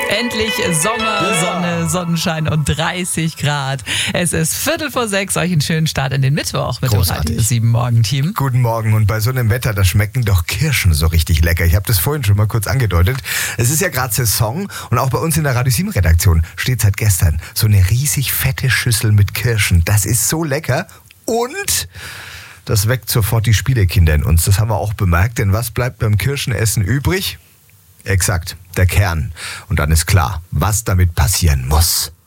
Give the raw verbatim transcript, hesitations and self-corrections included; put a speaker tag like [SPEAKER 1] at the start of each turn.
[SPEAKER 1] Endlich Sommer, ja. Sonne, Sonnenschein und dreißig Grad. Es ist Viertel vor sechs. Euch einen schönen Start in den Mittwoch mit dem Radio sieben Morgen-Team.
[SPEAKER 2] Guten Morgen. Und bei so einem Wetter, da schmecken doch Kirschen so richtig lecker. Ich habe das vorhin schon mal kurz angedeutet. Es ist ja gerade Saison und auch bei uns in der Radio sieben Redaktion steht seit gestern so eine riesig fette Schüssel mit Kirschen. Das ist so lecker und das weckt sofort die Spielekinder in uns. Das haben wir auch bemerkt, denn was bleibt beim Kirschenessen übrig? Exakt, der Kern. Und dann ist klar, was damit passieren muss.